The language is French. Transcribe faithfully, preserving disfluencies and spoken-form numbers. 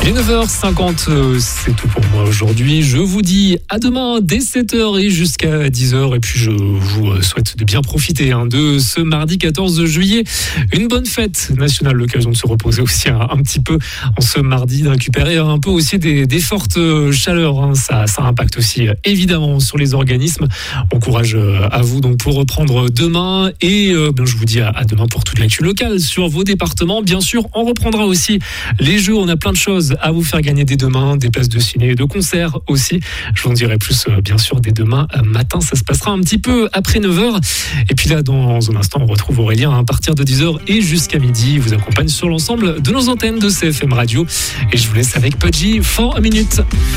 Il est neuf heures cinquante, c'est tout pour moi aujourd'hui. Je vous dis à demain dès sept heures et jusqu'à dix heures. Et puis je vous souhaite de bien profiter hein, de ce mardi quatorze juillet. Une bonne fête nationale, l'occasion de se reposer aussi un, un petit peu en ce mardi, de récupérer un peu aussi des, des fortes chaleurs. Hein. Ça, ça impacte aussi évidemment sur les organismes. Bon courage à vous donc pour reprendre demain. Et euh, ben, je vous dis à, à demain pour toute l'actu locale sur vos départements. Bien sûr, on reprendra aussi les jeux. On a plein de choses à vous faire gagner dès demain, des places de ciné et de concert aussi. Je vous en dirai plus euh, bien sûr dès demain euh, matin. Ça se passera un petit peu après neuf heures. Et puis là, dans un instant, on retrouve Aurélien hein, à partir de dix heures et jusqu'à midi. Il vous accompagne sur l'ensemble de nos antennes de C F M Radio. Et je vous laisse avec Pudgy for a minute.